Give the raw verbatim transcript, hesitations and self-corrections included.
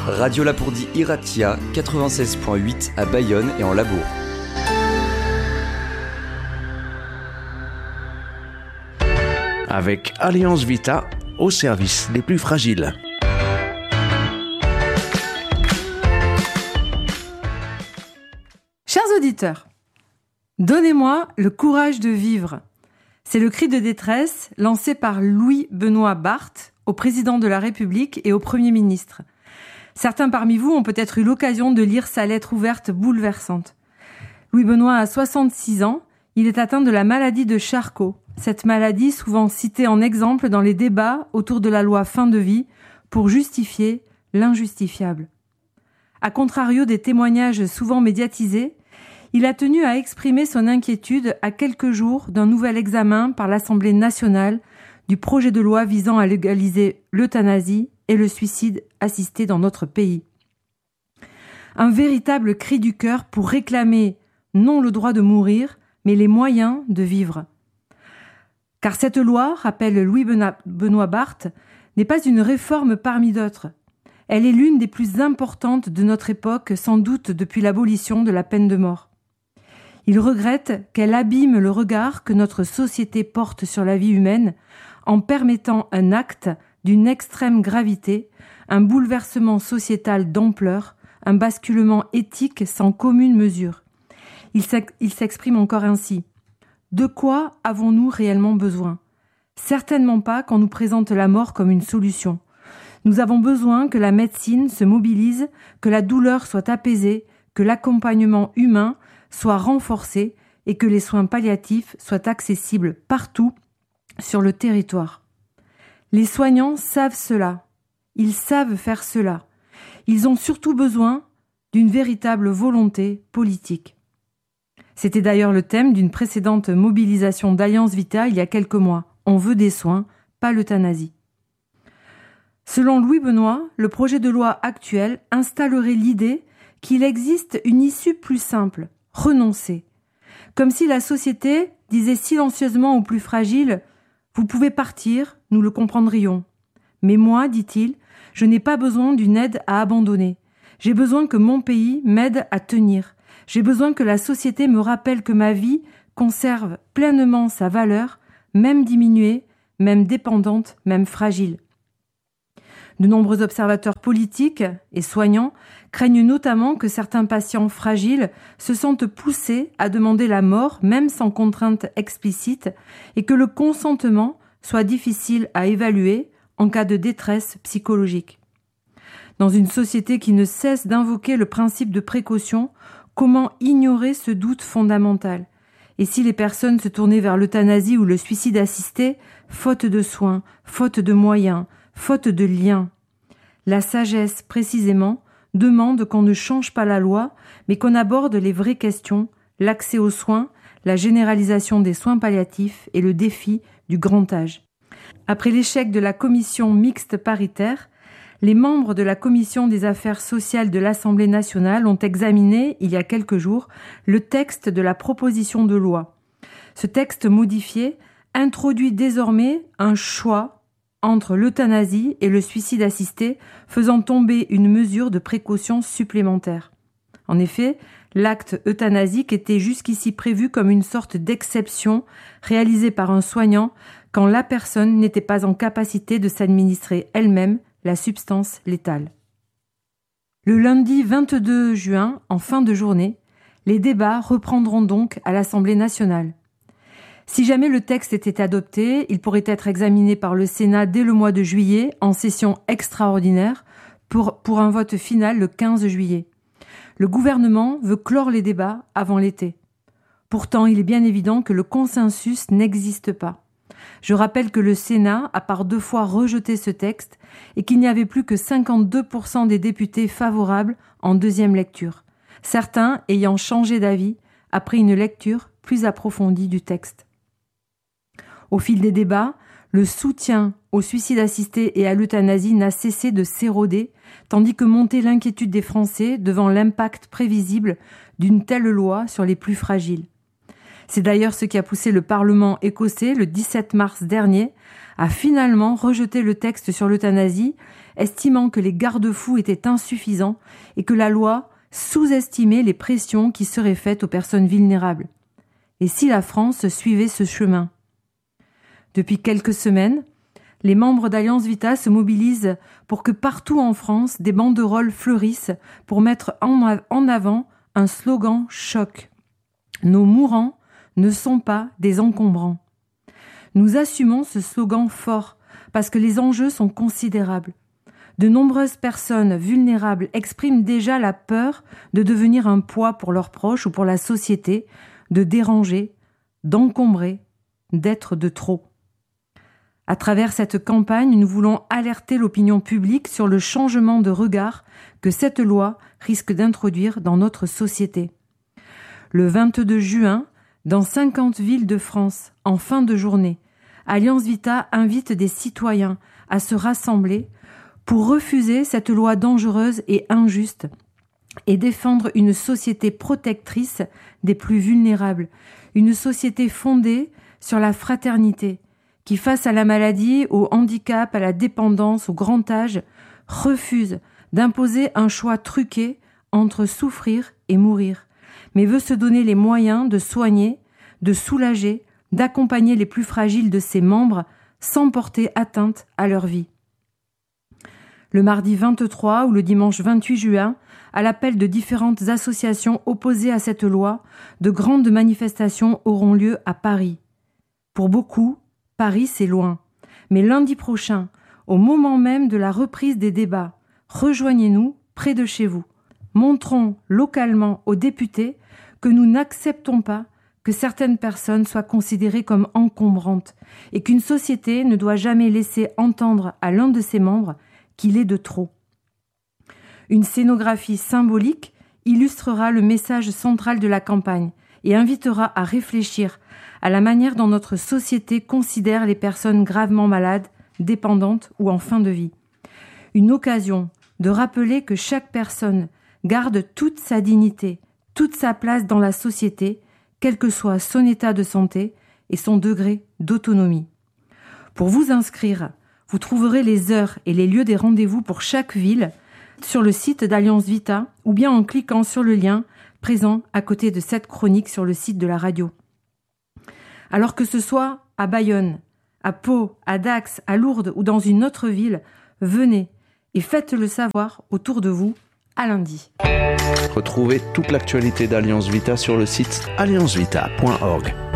Radio Lapourdie Iratia, quatre-vingt-seize virgule huit à Bayonne et en Labourd. Avec Alliance Vita, au service des plus fragiles. Chers auditeurs, donnez-moi le courage de vivre. C'est le cri de détresse lancé par Louis-Benoît Barthes au président de la République et au Premier ministre. Certains parmi vous ont peut-être eu l'occasion de lire sa lettre ouverte bouleversante. Louis-Benoît a soixante-six ans, il est atteint de la maladie de Charcot. Cette maladie souvent citée en exemple dans les débats autour de la loi fin de vie pour justifier l'injustifiable. À contrario des témoignages souvent médiatisés, il a tenu à exprimer son inquiétude à quelques jours d'un nouvel examen par l'Assemblée nationale du projet de loi visant à légaliser l'euthanasie et le suicide assisté dans notre pays. Un véritable cri du cœur pour réclamer non le droit de mourir, mais les moyens de vivre. Car cette loi, rappelle Louis-Benoît Barthes, n'est pas une réforme parmi d'autres. Elle est l'une des plus importantes de notre époque, sans doute depuis l'abolition de la peine de mort. Il regrette qu'elle abîme le regard que notre société porte sur la vie humaine en permettant un acte d'une extrême gravité, un bouleversement sociétal d'ampleur, un basculement éthique sans commune mesure. Il s'exprime encore ainsi. De quoi avons-nous réellement besoin ? Certainement pas quand nous présente la mort comme une solution. Nous avons besoin que la médecine se mobilise, que la douleur soit apaisée, que l'accompagnement humain soit renforcé et que les soins palliatifs soient accessibles partout sur le territoire. Les soignants savent cela. Ils savent faire cela. Ils ont surtout besoin d'une véritable volonté politique. C'était d'ailleurs le thème d'une précédente mobilisation d'Alliance Vita il y a quelques mois. On veut des soins, pas l'euthanasie. Selon Louis-Benoît, le projet de loi actuel installerait l'idée qu'il existe une issue plus simple, renoncer. Comme si la société disait silencieusement aux plus fragiles « Vous pouvez partir, nous le comprendrions. Mais moi, dit-il, je n'ai pas besoin d'une aide à abandonner. J'ai besoin que mon pays m'aide à tenir. J'ai besoin que la société me rappelle que ma vie conserve pleinement sa valeur, même diminuée, même dépendante, même fragile. » De nombreux observateurs politiques et soignants craignent notamment que certains patients fragiles se sentent poussés à demander la mort, même sans contrainte explicite, et que le consentement soit difficile à évaluer en cas de détresse psychologique. Dans une société qui ne cesse d'invoquer le principe de précaution, comment ignorer ce doute fondamental ? Et si les personnes se tournaient vers l'euthanasie ou le suicide assisté, faute de soins, faute de moyens, faute de liens. La sagesse, précisément, demande qu'on ne change pas la loi, mais qu'on aborde les vraies questions, l'accès aux soins, la généralisation des soins palliatifs et le défi du grand âge. Après l'échec de la commission mixte paritaire, les membres de la commission des affaires sociales de l'Assemblée nationale ont examiné, il y a quelques jours, le texte de la proposition de loi. Ce texte modifié introduit désormais un choix entre l'euthanasie et le suicide assisté, faisant tomber une mesure de précaution supplémentaire. En effet, l'acte euthanasique était jusqu'ici prévu comme une sorte d'exception réalisée par un soignant quand la personne n'était pas en capacité de s'administrer elle-même la substance létale. Le lundi vingt-deux juin, en fin de journée, les débats reprendront donc à l'Assemblée nationale. Si jamais le texte était adopté, il pourrait être examiné par le Sénat dès le mois de juillet, en session extraordinaire, pour, pour un vote final le quinze juillet. Le gouvernement veut clore les débats avant l'été. Pourtant, il est bien évident que le consensus n'existe pas. Je rappelle que le Sénat a par deux fois rejeté ce texte et qu'il n'y avait plus que cinquante-deux pour cent des députés favorables en deuxième lecture, certains ayant changé d'avis après une lecture plus approfondie du texte. Au fil des débats, le soutien au suicide assisté et à l'euthanasie n'a cessé de s'éroder, tandis que montait l'inquiétude des Français devant l'impact prévisible d'une telle loi sur les plus fragiles. C'est d'ailleurs ce qui a poussé le Parlement écossais, le dix-sept mars dernier, à finalement rejeter le texte sur l'euthanasie, estimant que les garde-fous étaient insuffisants et que la loi sous-estimait les pressions qui seraient faites aux personnes vulnérables. Et si la France suivait ce chemin ? Depuis quelques semaines, les membres d'Alliance Vita se mobilisent pour que partout en France, des banderoles fleurissent pour mettre en avant un slogan choc. Nos mourants ne sont pas des encombrants. Nous assumons ce slogan fort parce que les enjeux sont considérables. De nombreuses personnes vulnérables expriment déjà la peur de devenir un poids pour leurs proches ou pour la société, de déranger, d'encombrer, d'être de trop. À travers cette campagne, nous voulons alerter l'opinion publique sur le changement de regard que cette loi risque d'introduire dans notre société. Le vingt-deux juin, dans cinquante villes de France, en fin de journée, Alliance Vita invite des citoyens à se rassembler pour refuser cette loi dangereuse et injuste et défendre une société protectrice des plus vulnérables, une société fondée sur la fraternité, qui, face à la maladie, au handicap, à la dépendance, au grand âge, refuse d'imposer un choix truqué entre souffrir et mourir, mais veut se donner les moyens de soigner, de soulager, d'accompagner les plus fragiles de ses membres sans porter atteinte à leur vie. Le mardi vingt-trois ou le dimanche vingt-huit juin, à l'appel de différentes associations opposées à cette loi, de grandes manifestations auront lieu à Paris. Pour beaucoup, Paris, c'est loin. Mais lundi prochain, au moment même de la reprise des débats, rejoignez-nous près de chez vous. Montrons localement aux députés que nous n'acceptons pas que certaines personnes soient considérées comme encombrantes et qu'une société ne doit jamais laisser entendre à l'un de ses membres qu'il est de trop. Une scénographie symbolique illustrera le message central de la campagne et invitera à réfléchir à la manière dont notre société considère les personnes gravement malades, dépendantes ou en fin de vie. Une occasion de rappeler que chaque personne garde toute sa dignité, toute sa place dans la société, quel que soit son état de santé et son degré d'autonomie. Pour vous inscrire, vous trouverez les heures et les lieux des rendez-vous pour chaque ville sur le site d'Alliance Vita ou bien en cliquant sur le lien présent à côté de cette chronique sur le site de la radio. Alors que ce soit à Bayonne, à Pau, à Dax, à Lourdes ou dans une autre ville, venez et faites-le savoir autour de vous. À lundi. Retrouvez toute l'actualité d'Alliance Vita sur le site alliance vita point org.